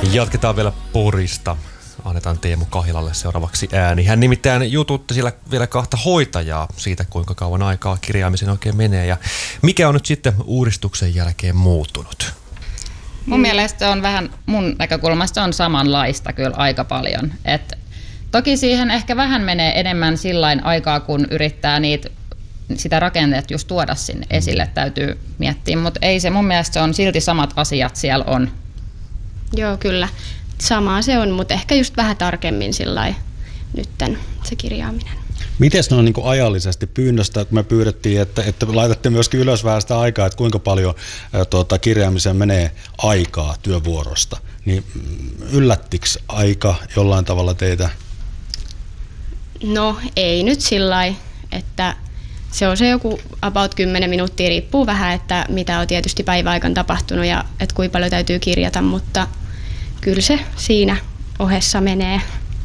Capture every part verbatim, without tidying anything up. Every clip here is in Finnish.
Jatketaan vielä Porista. Annetaan Teemu Kahilalle seuraavaksi ääni. Hän nimittäin jututti siellä vielä kahta hoitajaa siitä, kuinka kauan aikaa kirjaamisen oikein menee. Ja mikä on nyt sitten uudistuksen jälkeen muuttunut? Mun mielestä on vähän, mun näkökulmasta on samanlaista kyllä aika paljon. Et toki siihen ehkä vähän menee enemmän sillain aikaa, kun yrittää niitä, sitä rakenteet just tuoda sinne esille, täytyy miettiä. Mutta ei se, mun mielestä se on silti samat asiat siellä on. Joo, kyllä. Samaa se on, mutta ehkä just vähän tarkemmin sillai nytten se kirjaaminen. Miten ne on niin kuin ajallisesti pyynnöstä, kun me pyydettiin, että, että laitatte myöskin ylös vähän sitä aikaa, että kuinka paljon ää, tuota, kirjaamiseen menee aikaa työvuorosta, niin yllättikö aika jollain tavalla teitä? No ei nyt sillai, että se on se joku about kymmenen minuuttia, riippuu vähän, että mitä on tietysti päiväaikaan tapahtunut ja että kuinka paljon täytyy kirjata, mutta kyllä se siinä ohessa menee.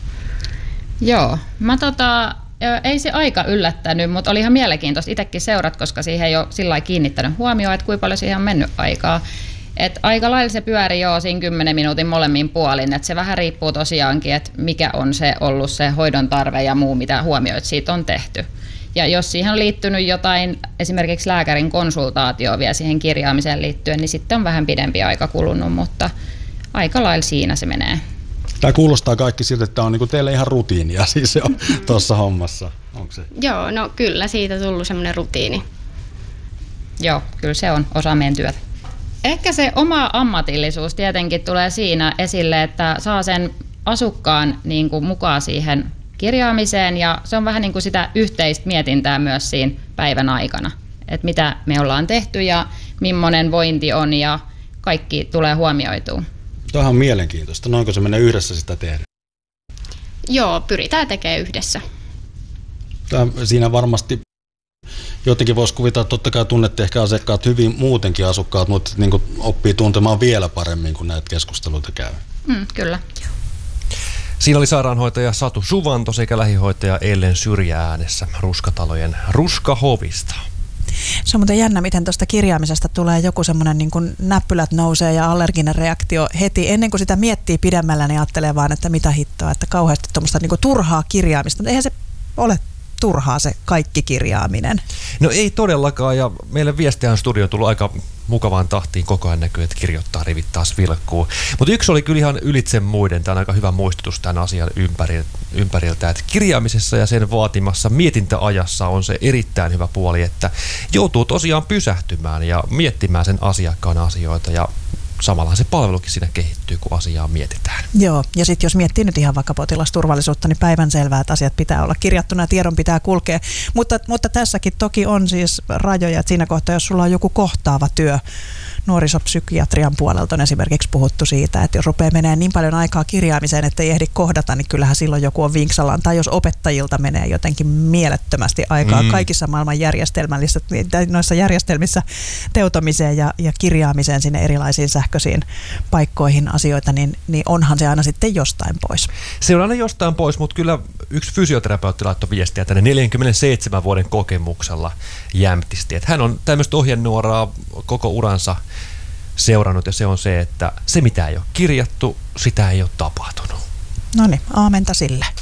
Joo, mä tota, ei se aika yllättänyt, mutta oli ihan mielenkiintoista itsekin seurat, koska siihen ei ole sillä lailla kiinnittänyt huomioon, että kuinka paljon siihen on mennyt aikaa. Et aika lailla se pyöri jo siinä kymmenen minuutin molemmin puolin, että se vähän riippuu tosiaankin, että mikä on se ollut se hoidon tarve ja muu, mitä huomioit siitä on tehty. Ja jos siihen on liittynyt jotain, esimerkiksi lääkärin konsultaatio vielä siihen kirjaamiseen liittyen, niin sitten on vähän pidempi aika kulunut, mutta aika lailla siinä se menee. Tämä kuulostaa kaikki siltä, että tämä on niin kuin teille ihan rutiinia siis jo tuossa hommassa. Onko se? Joo, no kyllä siitä on tullut semmoinen rutiini. Joo, kyllä se on osa meidän työtä. Ehkä se oma ammatillisuus tietenkin tulee siinä esille, että saa sen asukkaan niin kuin mukaan siihen kirjaamiseen ja se on vähän niin kuin sitä yhteistä mietintää myös siinä päivän aikana. Että mitä me ollaan tehty ja millainen vointi on ja kaikki tulee huomioitua. Tuohan on mielenkiintoista. Noinko se menee yhdessä sitä tehdä? Joo, pyritään tekemään yhdessä. Tämä, siinä varmasti jotenkin voisi kuvitella, että totta kai tunnette ehkä asiakkaat hyvin muutenkin asukkaat, mutta niin kuin oppii tuntemaan vielä paremmin, kun näitä keskusteluita käy. Mm, kyllä. Siinä oli sairaanhoitaja Satu Suvanto sekä lähihoitaja Ellen Syrjä äänessä Ruskatalojen Ruskahovista. Se on muuten jännä, miten tuosta kirjaamisesta tulee joku semmoinen niin kuin näppylät nousee ja allerginen reaktio heti. Ennen kuin sitä miettii pidemmällä, niin ajattelee vaan, että mitä hittoa, että kauheasti tuommoista niin kuin turhaa kirjaamista. Mutta eihän se ole turhaa se kaikki kirjaaminen. No ei todellakaan, ja meille viestiään studioon tullut aika mukavaan tahtiin, koko ajan näkyy, että kirjoittaa rivit taas vilkkuu. Mutta yksi oli kyllä ihan ylitse muiden, tämä on aika hyvä muistutus tämän asian ympäriltä, että kirjaamisessa ja sen vaatimassa mietintäajassa on se erittäin hyvä puoli, että joutuu tosiaan pysähtymään ja miettimään sen asiakkaan asioita, ja samalla se palvelukin siinä kehittyy, kun asiaa mietitään. Joo, ja sitten jos miettii nyt ihan vaikka potilasturvallisuutta, niin päivänselvää, että asiat pitää olla kirjattuna ja tiedon pitää kulkea. Mutta, mutta tässäkin toki on siis rajoja, että siinä kohtaa, jos sulla on joku kohtaava työ, nuorisopsykiatrian puolelta on esimerkiksi puhuttu siitä, että jos rupeaa menee niin paljon aikaa kirjaamiseen, että ei ehdi kohdata, niin kyllähän silloin joku on vinksallaan. Tai jos opettajilta menee jotenkin mielettömästi aikaa mm. kaikissa maailman järjestelmällissä, noissa järjestelmissä teutamiseen ja, ja kirjaamiseen sinne erilaisiin sähköisiin paikkoihin asioita, niin, niin onhan se aina sitten jostain pois. Se on aina jostain pois, mutta kyllä yksi fysioterapeutti laittoi viestiä tänne neljänkymmenenseitsemän vuoden kokemuksella jämptisti, että hän on tämmöistä ohjenuoraa koko uransa seurannut, ja se on se, että se mitä ei ole kirjattu, sitä ei ole tapahtunut. No niin, aamenta sille.